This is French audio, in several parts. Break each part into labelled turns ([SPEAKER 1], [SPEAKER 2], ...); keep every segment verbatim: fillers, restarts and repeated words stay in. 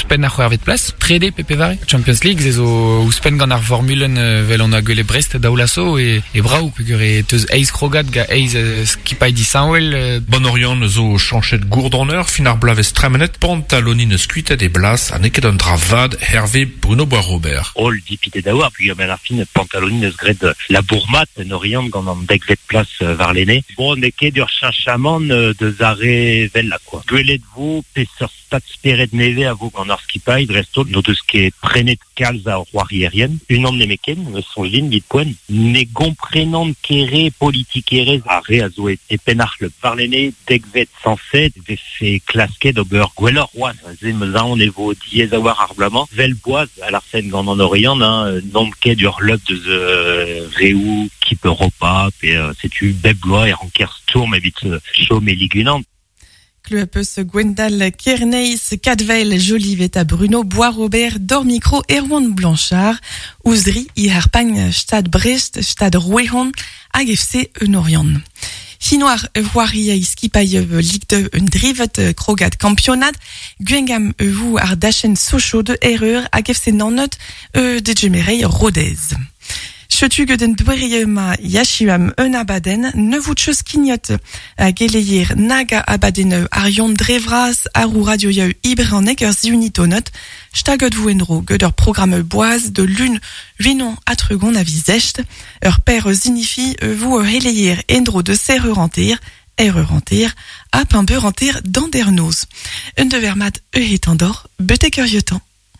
[SPEAKER 1] ouspen a c'hwer vet plas, trede pepe vare. Champions League, ze zo ouspen gant ar formulen euh, vel on a gwelet Brest daoulaso e, e brao, peogwir e teus eiz krogat ga eiz euh, skipay di Saint-Wel. Euh...
[SPEAKER 2] Bon orion zo chanchet gourdonneur, fin ar blavez tremenet, pantalonin skuitet e blas, a neket an dravad, Hervé Bruno Bois-Robert.
[SPEAKER 3] Ol dipite daouar, puis ben ar fin pantalonin eus gret la bourmat, en orion gant an dek vet plas euh, var lene. Bon, neket ur chinchaman euh, de zare vel la quoi. Gwelet vo, peseur stat speret neve a vo gant ar skipay, dresto, no deus ket prenet kalz a roarierien. Un an nemeken, son lin dit poen, ne gomprenan kere politikere a re a zo e penarch le parlene dek vet sanset, ve fe klasket ober gwellor oaz, ze meuzan evo diez a war ar blaman, vel boaz a l'arsen gant an orian, hein, nom ket ur leup de euh, reou, kip Europa, pe euh, setu beb bloa er an ker stourm evit euh, chom e ligunant.
[SPEAKER 4] Cluepeus Gwendal Kerneis, Cadvel, Jolivet à Bruno, Bois-Robert, Dormicro, Erwan Blanchard, Ouzri, Iharpagn, Stad Brest, Stad Rouehon, hag F C Eunorion. Chinois, Voiria, Skipay, Ligue de Drivet, Krogat, Campionat, Guengam, Vous, Ardachen, Sochaux, de Erreur, hag F C Nanot, de Gemerey, Rodez. Chutug den dwerriema yashiam un abaden, ne vous chose kignot a geleier naga abaden arion drevras arou radio yau ibranek ur ziunitonot, stagot vous enro geder programme boise de lune vinon atregon a visecht, ur père zinifi vous releier endro de serreur antir, erreur antir, a pimbeur antir dandernos. Un de vermat e etandor, bete curietan.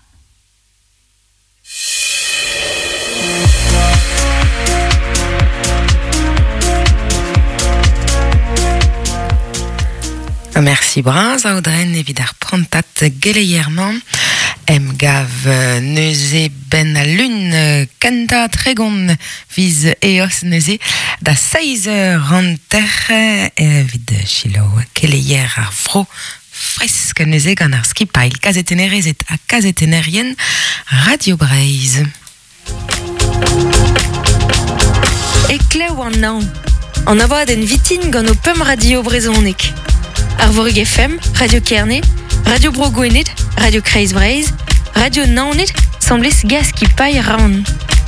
[SPEAKER 5] Merci Braz, Audren, évidar prantat geleièrement. Em gav neuze ben a lun kanta tregon viz eos neuze da seiz eur an terre vid chilo geleier ar vro fresk neuze gant ar skipail kazetenerezet a kazetenerien Radio Breiz.
[SPEAKER 6] E kleu an naon. An avad en vitin gant o peum radio brezonek. Arvorig F M, Radio Kerne, Radio Brogouennet, Radio Kreiz Breiz, Radio Naonet, semblez gas ki paille raon.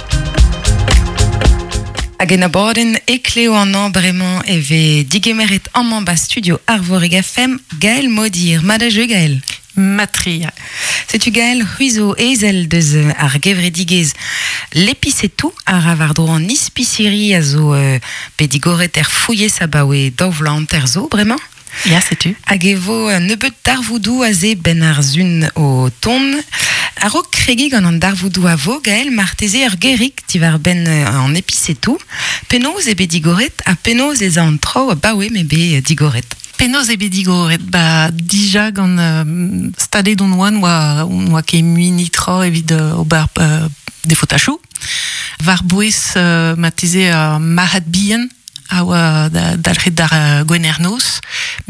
[SPEAKER 5] Hag en aborden e kleo an an bremañ e ve digemeret an man ba studio Arvorig F M, Gaël Modir. Madajeu Gaël.
[SPEAKER 4] Matria.
[SPEAKER 5] Setu Gaël Huizo ezel deus ar gevredigez lepisetou ar avardro an ispiciri a zo euh, pedigoret er fouye sabaoe dovla an terzo, bremañ?
[SPEAKER 4] Ya, setu.
[SPEAKER 5] Hag evo nebeut darvoudou a ze ben ar zun o ton. A ro kregi gant an darvoudou a vo, Gaël, marteze ur gerik tivar ben an episetou. Penoz ebe digoret, a penoz ez an tro baoe mebe digoret.
[SPEAKER 4] Penoz ebe digoret, ba dija gant uh, stade don oan oa, oa ke muini tro evit uh, ober uh, defotachou. Var bouez uh, mateze uh, mahat bihan, a oa dalret dar uh, gwenernos,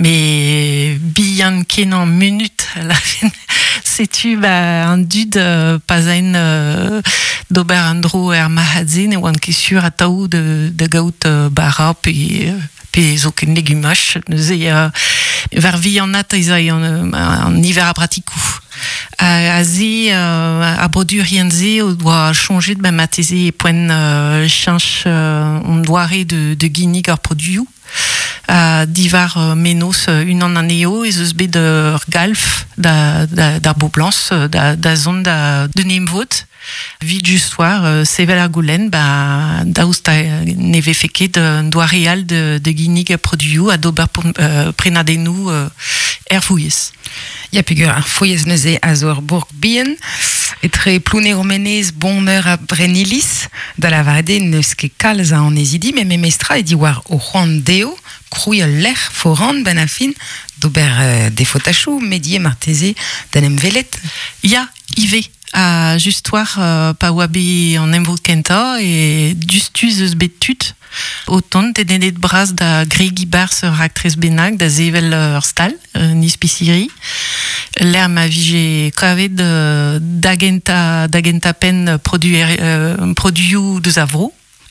[SPEAKER 4] me bihan kenan menut la fin. Setu ba an dud uh, pazain uh, d'ober an dro er mahadzen e oan kesur a taou de, de gaout uh, bara pe, pe zo ken legumach neuze uh, var vihanat ezai an, an hiver a pratikou. A, a ze uh, a brodur rien ze o doa changer de ba mateze e poen uh, chanch uh, on doare de, de ginig ar produiou. Uh, divar uh, menos uh, un an an eo ez eus bet ur galf da, da, da boblans da, da zon da, de nemvot vid justoir uh, sevel ar goulenn ba daoust ta neve feket uh, doa real de, de ginig a produiou a d'ober uh, prenadennou uh, er fouiez.
[SPEAKER 5] Ya pegur ar fouiez neuze a zo ur bourg bien etre ploune romenez bonheur a brenilis da la varde neus ket kalz a an ezidi me me mestra e di war o c'hoant deo krouy l'er foran ben a fin d'ober euh, defotachou medie marteze d'an em velet.
[SPEAKER 4] Ya, ive a justoir uh, pa oa be an emvod kenta e justuz eus bet tut o ton te denet braz da gregi bars ur aktrez bennak da zevel ur stal uh, nis pisiri. L'er ma vije kavet uh, d'agenta d'agenta pen produiu uh, produiu deus avro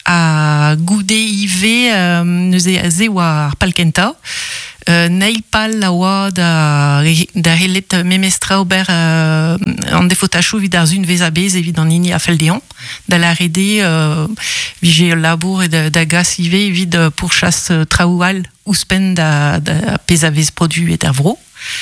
[SPEAKER 4] a goude ive uh, neuze a ze oa ar palkenta. Uh, neil pal la oa da, da relet memestra ober uh, an defotachou vid ar zun vez a bez evit an ini a feldeon da la rede euh, vije labour et da, da gas ive evit euh, pourchas euh, traoual ouspen da, da pez a vez produit et vro.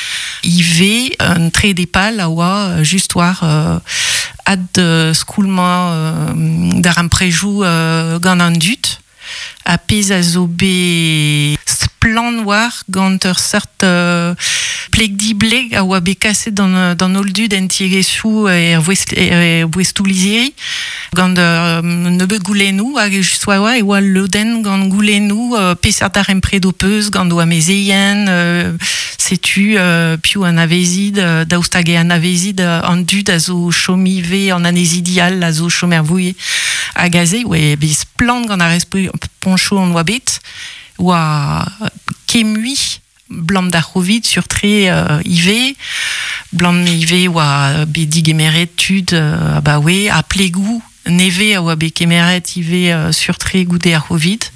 [SPEAKER 4] Ive un tre depal a oa just war euh, ad euh, skoulma euh, d'ar an prejou euh, gant an dut a pez a zo be splan war gant ur sort euh, pleg di bleg a oa be kaset dan, dan oldud en tiegezhou er bouestou lizeri gant euh, nebeut goulennou hag just oa oa e oa loden gant goulennou euh, pesart ar empredo peus gant oa mezeien euh, setu euh, piou an avezid euh, daoustage an avezid euh, an dud a zo chomive an anezidial a zo chomervouie a gaze oa be splan gant ar espri poncho an oa bet oa kemui blam da rovid sur tre euh, ive blam ive oa be dig emeret tud euh, ba we a plegou neve oa be kemeret ive euh, sur tre goude ar rovid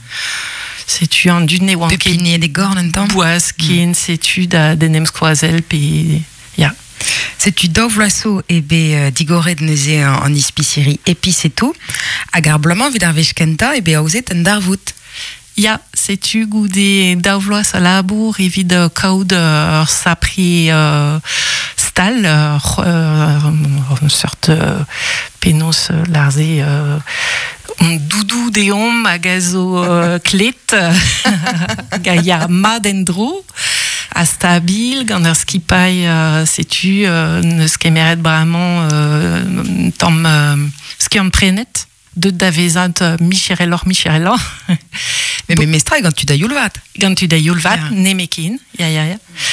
[SPEAKER 4] setu an dud ne oan
[SPEAKER 5] pepinier des gorn en temps
[SPEAKER 4] boaz ken mm. setu da denem skoazel pe ya
[SPEAKER 5] setu dovlaso e be euh, digoret neuze en, en ispicierie épice et tout hag ar blaman vid ar vech kenta e be aouzet en darvout.
[SPEAKER 4] Ya, setu goude daouvloaz a labour evit uh, kaout ur uh, sapri uh, stal uh, uh, un sort uh, penos uh, larze uh, un doudou deom hag a zo uh, klet ga ya mad en dro a stabil gant ur skipai uh, setu uh, neus kemeret bramañ uh, tamm uh, ski an prenet de davezant uh, micherelor micherelor
[SPEAKER 5] mais mais mestra gant tu da youlvat
[SPEAKER 4] gant tu da youlvat yeah. Nemekin ya ya ya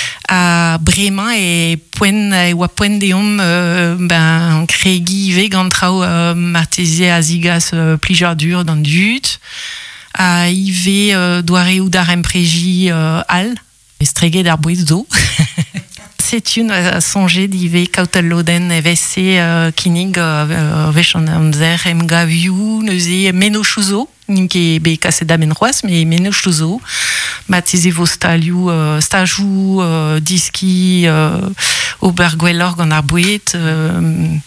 [SPEAKER 4] a bremañ e poen e oa poen deom euh, ben kregi ive gant trao euh, marteze a zigas euh, plijar dur dan dut a ive euh, doare ou dar empreji euh, al estreget ar bouez zo c'est une à songer d'Ive kautel loden evese uh, kinig uh, vech an amzer em gaviou neuze meno chouzo ninke be kaset da men roas mais meno chouzo mateze vo staliou uh, stajou uh, diski uh, obergwellor gant ar bouet uh,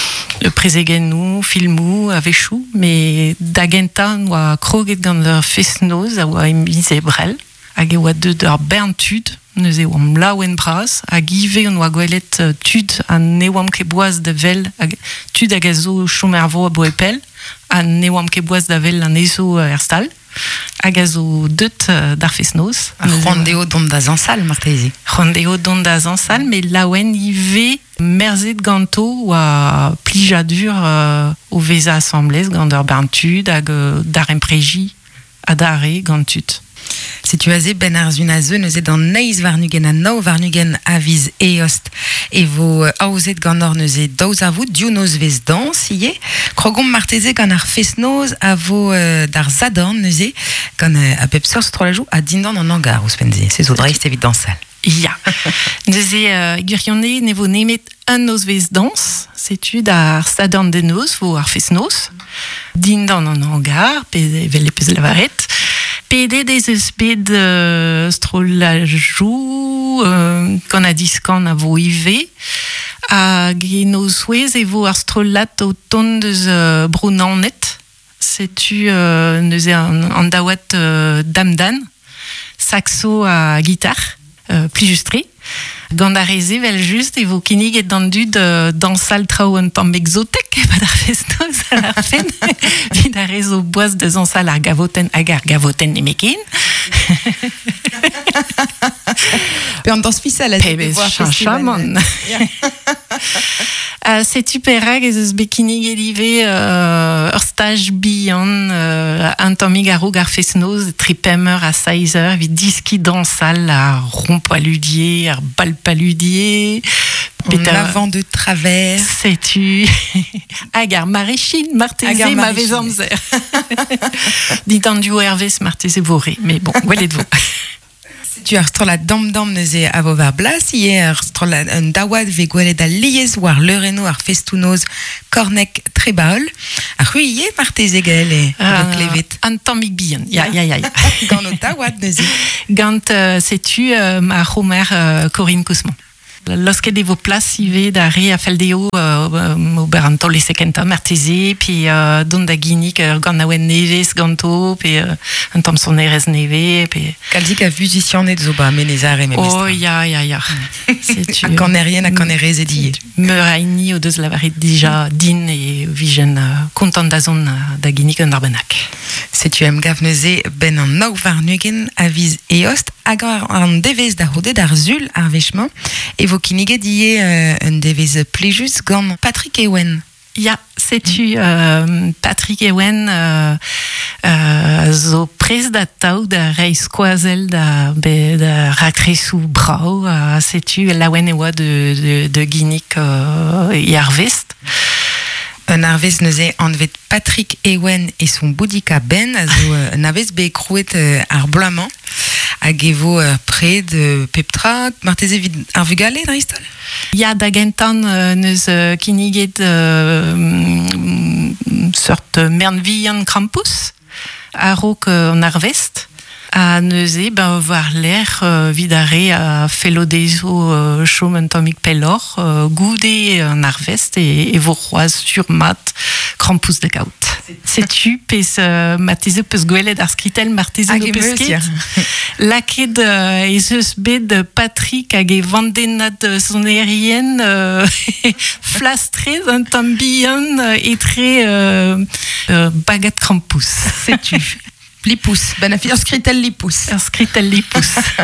[SPEAKER 4] prezegennou filmou avechou mais dagenta noa kroget gant ur fesnoz a oa emize brel hag e oa deud ur berntud neuze oam laouen bras hag ive on oa gwelet uh, tud an ne oam ket boaz da vel hag, tud hag a zo chomervo a boepel an ne oam ket boaz da vel an ezo uh, er stal hag a zo deut uh, d'ar fesnoz
[SPEAKER 5] rondeo dont da zansal martezi
[SPEAKER 4] rondeo dont da zansal mais laouen ive merzet ganto oa plijadur uh, o veza assemblez gant ur berntud hag uh, d'ar empreji a dare gant tud.
[SPEAKER 5] Si tu as ben ar zun a zeu neuze dan neiz varnugen a nao varnugen a viz eost e vo uh, aouzet gant or neuze daouz a vout diou noz vez dans ie krogom marteze gant ar fesnoz a vo uh, d'ar zadorn neuze gant uh, a pep seur strolajou a dindan an angar ouspenze se zo dreist evit dansal.
[SPEAKER 4] Ya, neuze uh, gurionne ne vo nemet un noz vez dans setu d'ar zadorn de noz vo ar fesnoz dindan an angar pe vel e peus lavaret pede des eus bet euh, strolajou euh, gant a diskan a vo ive hag e noz souez e vo ar strolat o ton deus euh, brounanet setu euh, neuze an, an daouat euh, damdan saxo a gitar euh, pli justri gant a reze vel just e vo kinig et dan dud uh, dansal trao un tamm exotek pad ar fesnoz a la fen vid a rezo boaz de zansal ar gavoten hag ar gavoten nemekin
[SPEAKER 5] pe an dans pisal
[SPEAKER 4] pe bez chanchamon Uh, setu perag ez eus bekinig elive uh, ur staj bihan uh, un tammig a rog ar fesnoz tripemmer a saizer vid diski dansal a rompoaludier ar balpaludier
[SPEAKER 5] en avant de travers
[SPEAKER 4] setu hag ar marechin marteze ma vez amzer dit an du hervez marteze vore mais bon gwelet vo.
[SPEAKER 5] Tu as strola dam dam neuze a vo var blas hier strola un dawad ve gwelet a liez war leureno ar festounoz kornek trebaol a ruie marteze gael e uh, klevet
[SPEAKER 4] an tammig bihan ya ya ya
[SPEAKER 5] gant o dawad neuze
[SPEAKER 4] gant uh, setu uh, ma romer uh, Corinne Cosman Lorsque des vos places, il va d'arriver à Feldeo, au Beranto, les Sekenta, Martese, puis Don da Guini, Ganawen Neves, Ganto, puis un Thompson Neres Neve, puis.
[SPEAKER 5] Caldic a vu ici en est zoba, Ménézar et Mémestra.
[SPEAKER 4] Oh, ya, ya, ya.
[SPEAKER 5] C'est-tu. À Canerien, à Canerez et Dié.
[SPEAKER 4] Meuraini, au deux la varie déjà, Din et Vision, content d'Azon, da Guini, Ganarbenak.
[SPEAKER 5] C'est-tu M. Gavneze, ben en nou varnugen, avis et ost, agar en devez da hode d'Arzul, arvechement, et vos kinige die euh, un devez pléjus gant Patrick Ewen.
[SPEAKER 4] Ya, c'est-tu euh, Patrick Ewen euh, euh, zo prez da tau da reis koazel da, be, da rakresou brau, euh, c'est-tu lawen ewa de, de, de Guinic euh, et Arvest.
[SPEAKER 5] Un arvez neuze envet Patrick Ewen et son boudika ben, zo euh, un arvez be crouet euh, ar bloamant, hag evo euh, près de Peptra, marteze vid ar vugale, Dristol?
[SPEAKER 4] Ya da gentan euh, neus euh, kiniget euh, sort mernvian Krampus, a rok euh, en arvest. A neuze, ben, voir l'air euh, vidare a felodezo euh, chom tomic pelor, euh, goudé en arvest et, et vos roises sur mat Krampus de gaut. C'est-tu pes euh, mateze peus gwelet ar skritel marteze no pesket? Laket euh, eus bet Patrick hag e vandenat son erien euh, flastrez un tambian etre euh, euh, bagat Krampus. C'est-tu?
[SPEAKER 5] Lipous, ben a fi ur skritel lipous.
[SPEAKER 4] Ur skritel lipous.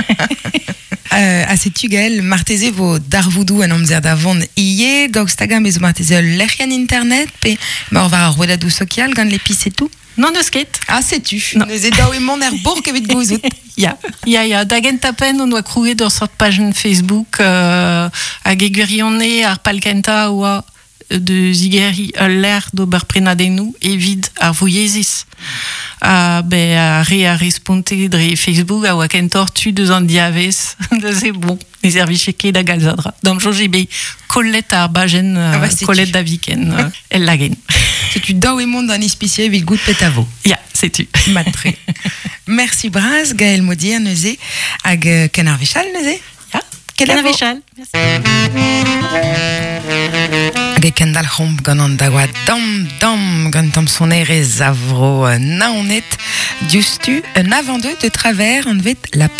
[SPEAKER 5] euh, a setu gael, marteze vo darvoudou an amzer da vont ie, gog stagam ezo marteze l'errian internet, pe ma or var ar rouedadou sokial gant l'epis et tout.
[SPEAKER 4] Non deus ket.
[SPEAKER 5] Ah, setu. Neuze daou e mon er bourg evit gouzout.
[SPEAKER 4] Ya, ya, ya. Da gent apen on oa krouet ur sort pagen Facebook euh, hag e gurionne ar palkenta oa de zigeri l'air d'ober prenadenou evit ar voyezis. A be a re a responte dre Facebook a oa kentor tu deus an diavez deus e bon ne servicheke da galzadra. Dam jo je be kollet ar bajen uh, ah bah, kollet da viken uh, el lagen.
[SPEAKER 5] C'est tu daou e mont an ispicier evit gout petavo.
[SPEAKER 4] Ya, c'est tu.
[SPEAKER 5] Matre. Merci Braz, Gaël Maudier neuze hag uh, ken ar vechal neuze.
[SPEAKER 4] Ya, ken ar vechal. Merci.
[SPEAKER 5] Hag e kendal c'homp gant an daoa dam dam gant Thompson Erez avro naonet diustu un avant deux de travers an vet la